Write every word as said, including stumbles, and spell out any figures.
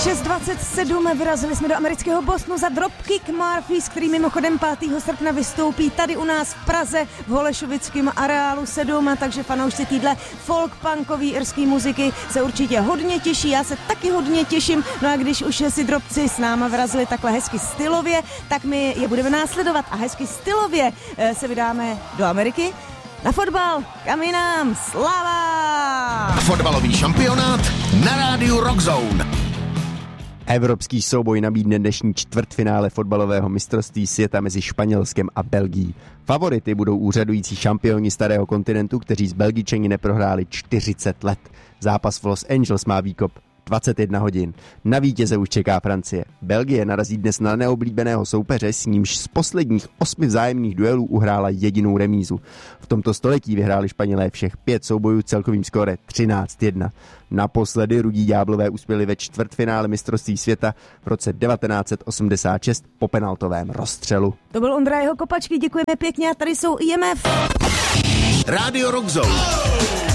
šest dvacet sedm vyrazili jsme do amerického Bostonu za Dropkick Murphys, který mimochodem pátého srpna vystoupí tady u nás v Praze v Holešovickém areálu sedm, takže fanoušci týdle folk-punkové irské muziky se určitě hodně těší, já se taky hodně těším, no a když už si drobci s náma vyrazili takhle hezky stylově, tak my je budeme následovat a hezky stylově se vydáme do Ameriky na fotbal, kam jinam, slava! Fotbalový šampionát na rádiu Rockzone. Evropský souboj nabídne dnešní čtvrtfinále fotbalového mistrovství světa mezi Španělskem a Belgií. Favority budou úřadující šampioni starého kontinentu, kteří s Belgičani neprohráli čtyřicet let. Zápas v Los Angeles má výkop dvacet jedna hodin. Na vítěze už čeká Francie. Belgie narazí dnes na neoblíbeného soupeře, s nímž z posledních osmi vzájemných duelů uhrála jedinou remízu. V tomto století vyhráli Španělé všech pět soubojů celkovým skóre třináct jedna. Naposledy rudí ďáblové uspěli ve čtvrtfinále mistrovství světa v roce devatenáct set osmdesát šest po penaltovém rozstřelu. To byl Ondra Jeho Kopačky, děkujeme pěkně a tady jsou I M F. Rádio Rockzone.